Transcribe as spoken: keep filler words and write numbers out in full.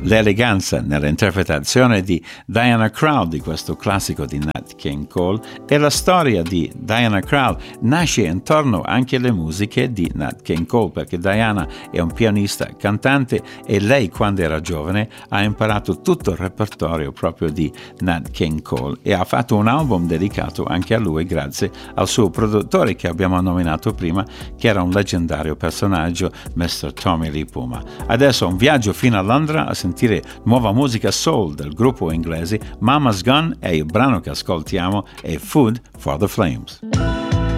l'eleganza nell'interpretazione di Diana Krall di questo classico di Nat King Cole, e la storia di Diana Krall nasce intorno anche alle musiche di Nat King Cole, perché Diana è un pianista cantante e lei, quando era giovane, ha imparato tutto il repertorio proprio di Nat King Cole e ha fatto un album dedicato anche a lui grazie al suo produttore che abbiamo nominato prima, che era un leggendario personaggio, mister Tommy Lee Puma. Adesso un viaggio fino a Londra a sentire nuova musica soul del gruppo inglese Mama's Gun, e il brano che ascoltiamo è Food for the Flames.